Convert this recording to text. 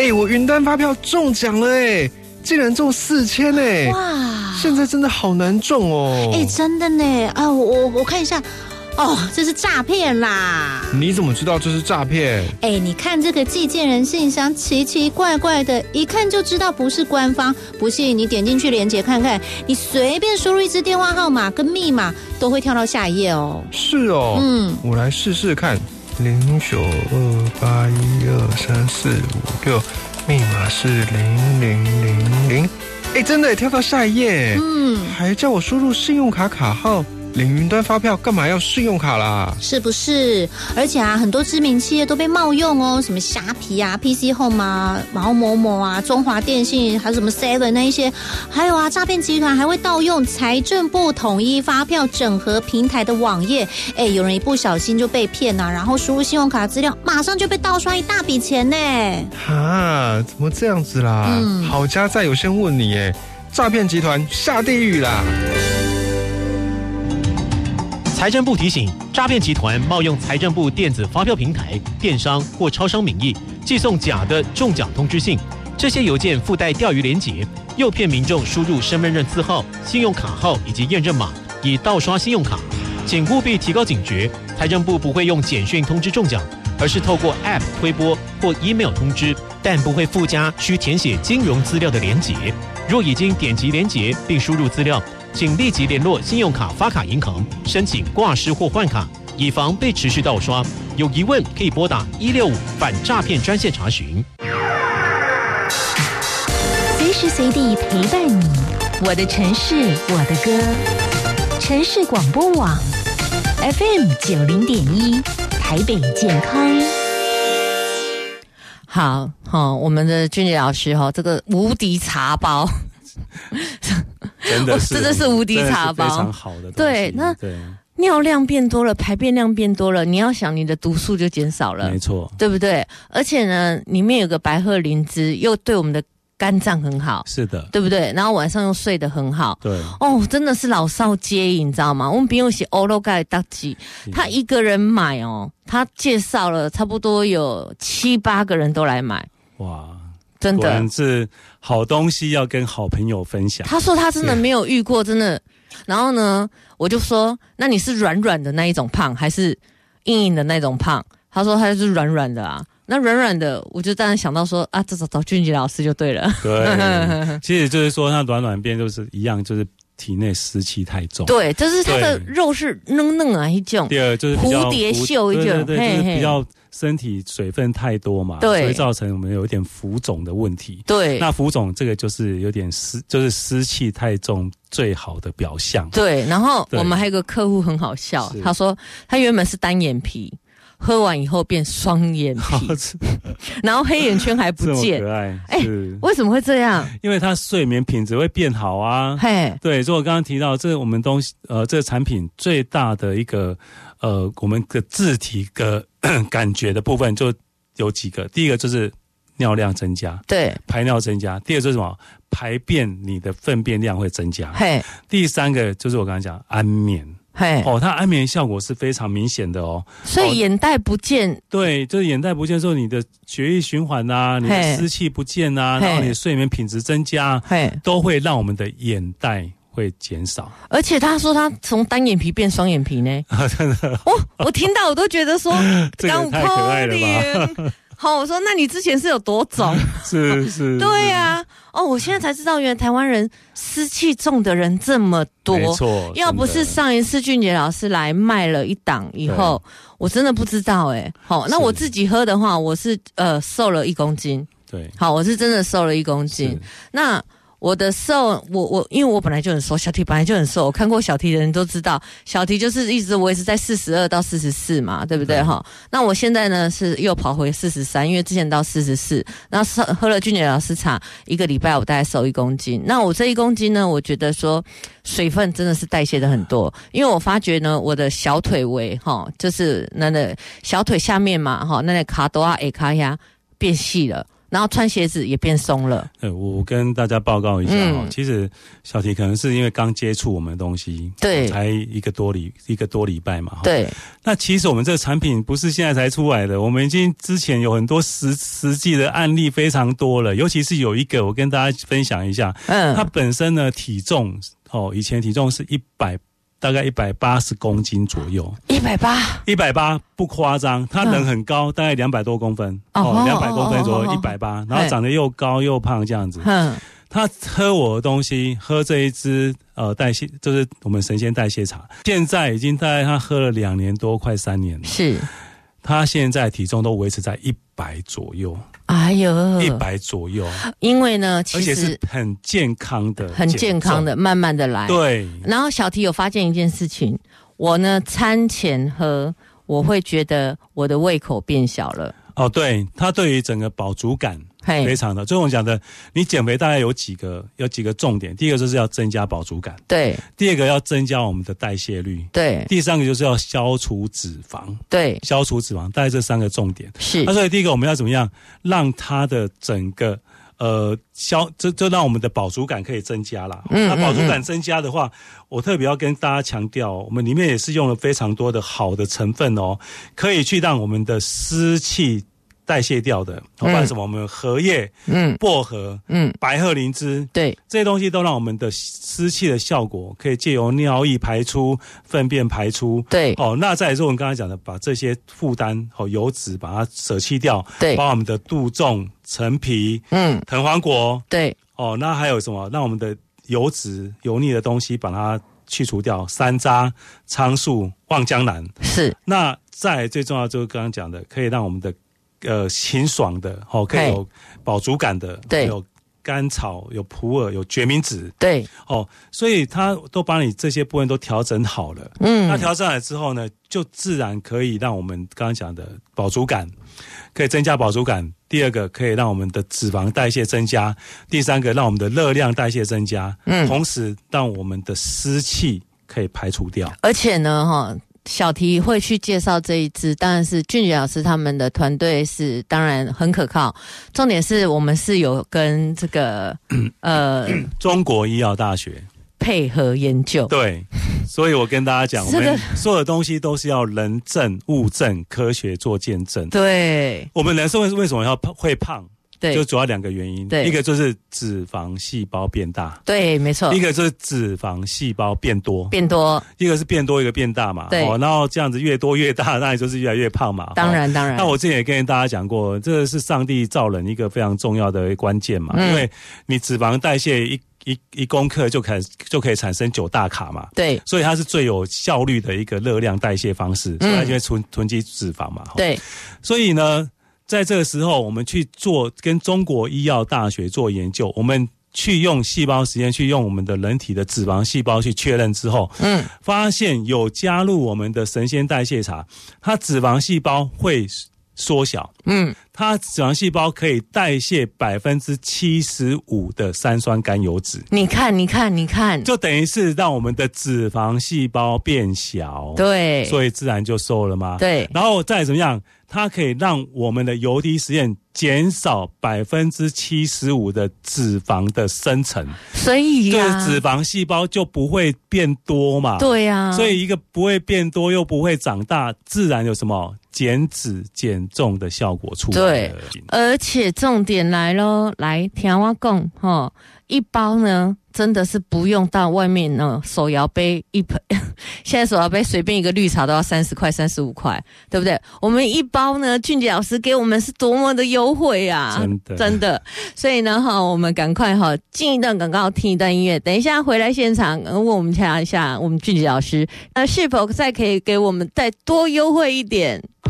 我云端发票中奖了竟然中4000 哇！ 现在真的好难中哦。 真的呢啊！我看一下。这是诈骗啦！ 你怎么知道这是诈骗？ 你看这个寄件人信箱奇奇怪怪的，一看就知道不是官方。不信你点进去连结看看，你随便输入一支电话号码跟密码，都会跳到下一页哦。 是哦，我来试试看，0928123456，密码是0000。真的跳到下一页，还叫我输入信用卡卡号。领云端发票干嘛要信用卡啦？ 是不是？而且很多知名企业都被冒用哦，什么虾皮啊、PC Home 啊、毛某某啊、中华电信，还有什么 Seven 那一些，还有诈骗集团还会盗用财政部统一发票整合平台的网页。有人一不小心就被骗然后输入信用卡资料，马上就被盗刷一大笔钱呢。 怎么这样子啦？好家在有先问你诈骗集团下地狱啦！ 财政部提醒，诈骗集团冒用财政部电子发票平台、电商或超商名义，寄送假的中奖通知信。这些邮件附带钓鱼连结，诱骗民众输入身份证字号、信用卡号以及验证码，以盗刷信用卡。请务必提高警觉，财政部不会用简讯通知中奖，而是透过 App 推播或 email 通知，但不会附加需填写金融资料的连结。若已经点击连结并输入资料，请立即联络信用卡发卡银行申请挂失或换卡，以防被持续盗刷。有疑问可以拨打165反诈骗专线查询。 随时随地陪伴你，我的城市，我的歌。城市广播网 FM90.1，台北健康。 好，我们的俊杰老师这个无敌茶包。 真的是无敌茶包， 非常好的东西。 对，那尿量变多了，排便量变多了，你要想你的毒素就减少了， 没错， 对不对？而且呢，里面有个白鹤灵芝，又对我们的肝脏很好， 是的， 对不对？然后晚上又睡得很好， 对真的是老少皆宜，你知道吗？我们朋友是欧罗盖大吉，他一个人买他介绍了差不多有7-8个人都来买， 哇！ 真的， 果然是好东西要跟好朋友分享。 他说他真的没有遇过，真的。然后呢，我就说，那你是软软的那一种胖，还是硬硬的那种胖？他说他就是软软的啊。那软软的，我就当然想到说这找俊杰老师就对了。 对，其实就是说，那软软变就是一样，就是体内湿气太重。 对，就是它的肉是嫩嫩啊一种。 第二就是蝴蝶袖一种， 对，就是比较身体水分太多嘛， 对， 所以造成我们有一点浮肿的问题。 对， 那浮肿这个就是有点就是湿气太重最好的表象。 对，然后我们还有个客户很好笑，他说他原本是单眼皮。喝完以后变双眼皮，然后黑眼圈还不见， 这么可爱。 为什么会这样？ 因为它睡眠品质会变好啊。对，所以我刚刚提到，这我们这个产品最大的一个我们的自体的感觉的部分就有几个。第一个就是尿量增加， 对， 排尿增加。第二个就是什么？排便你的粪便量会增加。第三个就是我刚刚讲安眠。它安眠效果是非常明显的哦。 所以眼袋不见， 对，就是眼袋不见之后，你的血液循环啊，你的湿气不见啊，然后你的睡眠品质增加，都会让我们的眼袋会减少。 而且他说他从单眼皮变双眼皮呢， 真的， 我听到我都觉得说这个太可爱了吧。 好，我说那你之前是有多肿？ 是， 对啊。我现在才知道，原来台湾人湿气重的人这么多。 没错， 要不是上一次俊杰老师来卖了一档以后，我真的不知道那我自己喝的话，我是瘦了1公斤。 对， 好，我是真的瘦了1公斤。那我的瘦，我因为我本来就很瘦，小提本来就很瘦，我看过小提的人都知道，小提就是一直维持在42到44嘛，对不对哈？那我现在呢是又跑回43，因为之前到44，然后喝了俊杰老师茶1个礼拜，我大概瘦1公斤。那我这1公斤呢，我觉得说水分真的是代谢的很多，因为我发觉呢，我的小腿围就是那个小腿下面嘛那个卡多啊、卡呀变细了。 然后穿鞋子也变松了。 我跟大家报告一下其实小提可能是因为刚接触我们的东西， 对， 才一个多礼拜嘛。 对， 那其实我们这个产品不是现在才出来的，我们已经之前有很多实际的案例非常多了，尤其是有一个我跟大家分享一下，它本身呢体重以前体重是大概180公斤左右，180不夸张，他人很高，大概200多公分，200公分左右，180，然后长得又高又胖这样子。他喝我的东西，喝这一支代谢，就是我们神仙代谢茶，现在已经大概他喝了2年多，快3年了。 是， 他现在体重都维持在100左右。 哎呦 ，100左右， 因为呢，其实而且是很健康的， 慢慢的来。 对。 然后小提有发现一件事情，我呢餐前喝，我会觉得我的胃口变小了。 对，它对于整个饱足感非常的，所以我讲的，你减肥大概有几个重点。第一个就是要增加饱足感， 对； 第二个要增加我们的代谢率， 对；第三个就是要消除脂肪， 对， 消除脂肪，大概这3个重点。 是。 所以第一个我们要怎么样让它的整个就让我们的饱足感可以增加啦。那饱足感增加的话，我特别要跟大家强调，我们里面也是用了非常多的好的成分可以去让我们的湿气代谢掉的，包括什么？我们荷叶、薄荷、白鹤灵芝，对，这些东西都让我们的湿气的效果可以借由尿液排出、粪便排出。对，那再来是我们刚才讲的，把这些负担油脂把它舍弃掉，对，包括我们的杜仲、陈皮、藤黄果，对，那还有什么？让我们的油脂、油腻的东西把它去除掉，山楂、苍术、望江南，是。那再来最重要就是刚刚讲的，可以让我们的清爽的可以有饱足感的，对，有甘草、有普洱、有决明子，对，所以它都把你这些部分都调整好了。那调整好之后呢，就自然可以让我们刚刚讲的饱足感可以增加饱足感。第二个可以让我们的脂肪代谢增加，第三个让我们的热量代谢增加，同时让我们的湿气可以排除掉。而且呢，小提会去介绍这一支，当然是俊杰老师他们的团队是当然很可靠。重点是我们是有跟这个中国医药大学配合研究，对，所以我跟大家讲，我们所有的东西都是要人证、物证、科学做见证。对，我们人生为什么会胖？对，就主要2个原因，对，一个就是脂肪细胞变大，对，没错，一个就是脂肪细胞变多，一个是变多，一个变大嘛，对，然后这样子越多越大，那就是越来越胖嘛，当然。那我之前也跟大家讲过，这是上帝造人一个非常重要的关键嘛，因为你脂肪代谢一公克就可以产生9大卡嘛，对，所以它是最有效率的一个热量代谢方式，所以它就会囤积脂肪嘛，对，所以呢。在这个时候，我们去做跟中国医药大学做研究，我们去用细胞实验，去用我们的人体的脂肪细胞去确认之后，发现有加入我们的神仙代谢茶，它脂肪细胞会缩小，它脂肪细胞可以代谢75%的三酸甘油脂。你看，就等于是让我们的脂肪细胞变小，对，所以自然就瘦了吗？对，然后再怎么样？它可以让我们的油滴实验减少75%的脂肪的生成，所以对脂肪细胞就不会变多嘛。对呀，所以一个不会变多又不会长大，自然有什么减脂减重的效果出来了。对，而且重点来咯，来听我讲一包呢真的是不用到外面呢手摇杯现在手摇杯随便一个绿茶都要30块35块，对不对？我们一包呢俊杰老师给我们是多么的优惠啊，真的。所以呢我们赶快进一段广告，听一段音乐，等一下回来现场问我们一下我们俊杰老师是否再可以给我们再多优惠一点。